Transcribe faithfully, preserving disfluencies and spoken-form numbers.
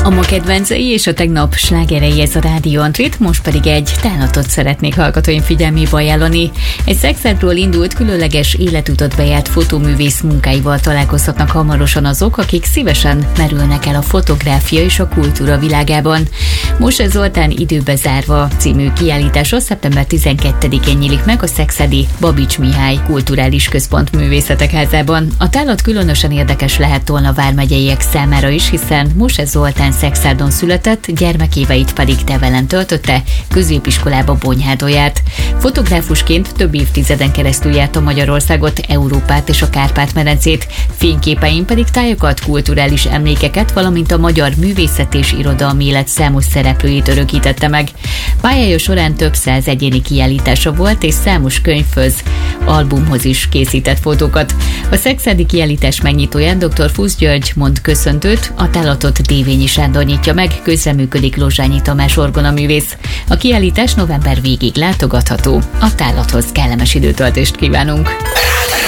A ma kedvencei és a tegnap slágerei ez a Rádió Antrit, most pedig egy tálatot szeretnék hallgatóim figyelmébe ajánlani. Egy Szexárdról indult különleges életutat bejárt fotóművész munkáival találkozhatnak hamarosan azok, akik szívesen merülnek el a fotográfia és a kultúra világában. Mose Zoltán Időbe zárva című kiállítása szeptember tizenkettedikén nyílik meg a Szekszárdi Babits Mihály Kulturális Központ Művészetek Házában. A tálat különösen érdekes lehet Tolna vármegyeiek számára is, hiszen Mose Zoltán Szexárdon született, gyermekéveit pedig Tevelen töltötte, középiskolába Bonyhádon járt. Fotográfusként több évtizeden keresztül járta Magyarországot, Európát és a Kárpát-medencét, fényképein pedig tájakat, kulturális emlékeket, valamint a magyar művészet és irodalmi élet számos szereplőjét örökítette meg. Pályája során több száz egyéni kiállítása volt, és számos könyvhöz, albumhoz is készített fotókat. A szexárdi kiállítás megnyitóján dr. Fusz György mond köszöntőt, a tálatot Dévényi Sándor nyitja meg, közreműködik Lozsányi Tamás orgonaművész. A kiállítás november végig látogatható. A tálathoz kellemes időtöltést kívánunk!